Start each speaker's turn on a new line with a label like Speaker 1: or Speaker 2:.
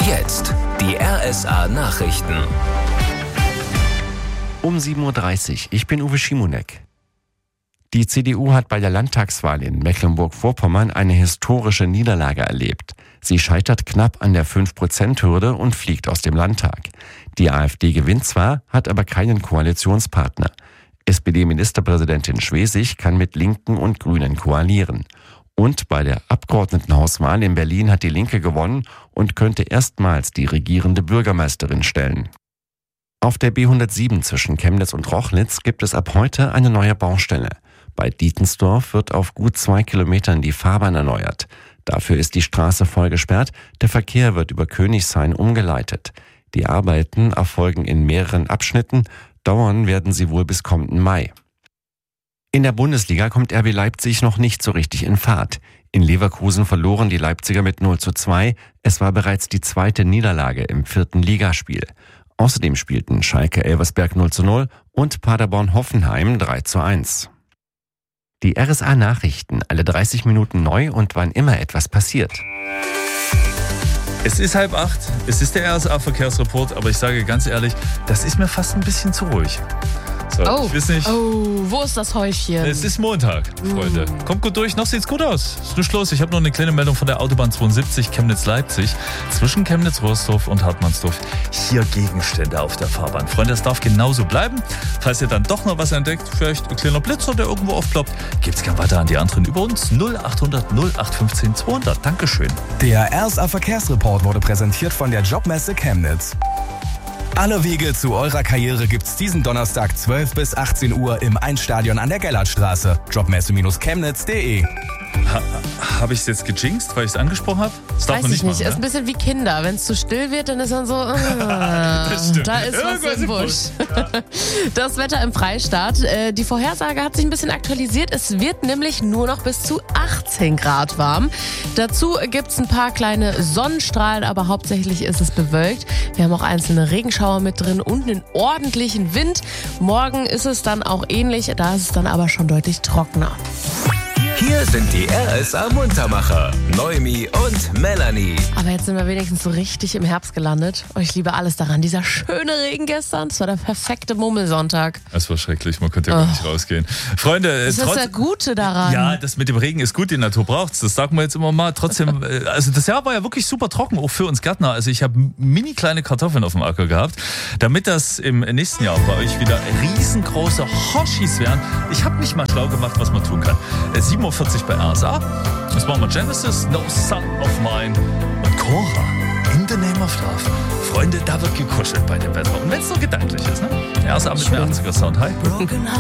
Speaker 1: Jetzt die RSA Nachrichten.
Speaker 2: Um 7.30 Uhr. Ich bin Uwe Schimonek. Die CDU hat bei der Landtagswahl in Mecklenburg-Vorpommern eine historische Niederlage erlebt. Sie scheitert knapp an der 5%-Hürde und fliegt aus dem Landtag. Die AfD gewinnt zwar, hat aber keinen Koalitionspartner. SPD-Ministerpräsidentin Schwesig kann mit Linken und Grünen koalieren. Und bei der Abgeordnetenhauswahl in Berlin hat die Linke gewonnen und könnte erstmals die regierende Bürgermeisterin stellen. Auf der B107 zwischen Chemnitz und Rochlitz gibt es ab heute eine neue Baustelle. Bei Dietensdorf wird auf gut 2 Kilometern die Fahrbahn erneuert. Dafür ist die Straße voll gesperrt, der Verkehr wird über Königshain umgeleitet. Die Arbeiten erfolgen in mehreren Abschnitten, dauern werden sie wohl bis kommenden Mai. In der Bundesliga kommt RB Leipzig noch nicht so richtig in Fahrt. In Leverkusen verloren die Leipziger mit 0:2. Es war bereits die zweite Niederlage im 4. Ligaspiel. Außerdem spielten Schalke Elversberg 0:0 und Paderborn Hoffenheim 3:1. Die RSA Nachrichten, alle 30 Minuten neu und wann immer etwas passiert.
Speaker 3: Es ist 7:30, es ist der RSA Verkehrsreport, aber ich sage ganz ehrlich, das ist mir fast ein bisschen zu ruhig. So, ich weiß nicht.
Speaker 4: Wo ist das Häufchen?
Speaker 3: Es ist Montag, Freunde. Kommt gut durch, noch sieht's gut aus. Ist nicht los. Ich habe noch eine kleine Meldung von der Autobahn 72 Chemnitz-Leipzig. Zwischen Chemnitz-Rohrsdorf und Hartmannsdorf. Hier Gegenstände auf der Fahrbahn. Freunde, das darf genauso bleiben. Falls ihr dann doch noch was entdeckt, vielleicht ein kleiner Blitzer, der irgendwo aufploppt, gebt's gern weiter an die anderen über uns. 0800 0815 200. Dankeschön.
Speaker 5: Der RSA Verkehrsreport wurde präsentiert von der Jobmesse Chemnitz. Alle Wege zu eurer Karriere gibt's diesen Donnerstag 12 bis 18 Uhr im Einstadion an der Gellertstraße. Jobmesse-chemnitz.de.
Speaker 3: Habe ich es jetzt gejinxt, weil ich es angesprochen habe? Das darf
Speaker 4: Weiß
Speaker 3: man
Speaker 4: ich
Speaker 3: nicht
Speaker 4: nicht.
Speaker 3: machen,
Speaker 4: Ist ein bisschen wie Kinder. Wenn es zu still wird, dann ist dann so,
Speaker 3: Das stimmt.
Speaker 4: da ist was im Busch. Das Wetter im Freistaat. Die Vorhersage hat sich ein bisschen aktualisiert. Es wird nämlich nur noch bis zu 18 Grad warm. Dazu gibt's ein paar kleine Sonnenstrahlen, aber hauptsächlich ist es bewölkt. Wir haben auch einzelne Regenschauer mit drin und einen ordentlichen Wind. Morgen ist es dann auch ähnlich, da ist es dann aber schon deutlich trockener.
Speaker 1: Hier sind die RSA Muntermacher, Noemi und Melanie.
Speaker 4: Aber jetzt sind wir wenigstens so richtig im Herbst gelandet. Oh, ich liebe alles daran. Dieser schöne Regen gestern, das war der perfekte Mummelsonntag.
Speaker 3: Es war schrecklich, man konnte ja gar nicht rausgehen. Freunde,
Speaker 4: Das ist das Gute daran.
Speaker 3: Ja, das mit dem Regen ist gut, die Natur braucht's. Das sagen wir jetzt immer mal. Trotzdem, also das Jahr war ja wirklich super trocken, auch für uns Gärtner. Also ich habe mini kleine Kartoffeln auf dem Acker gehabt. Damit das im nächsten Jahr bei euch wieder riesengroße Hoshis werden. Ich habe mich mal schlau gemacht, was man tun kann. 7:40 Uhr bei RSA. Das machen wir Genesis, No Son of Mine und Cora, In the Name of Love. Freunde, da wird gekuschelt bei dem Wetter. Und wenn es so gedanklich ist, ne? RSA mit dem 80er Sound. Hi.